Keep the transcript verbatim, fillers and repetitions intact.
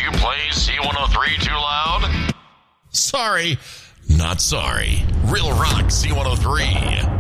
you play C one oh three too loud? Sorry, not sorry. Real Rock C one oh three.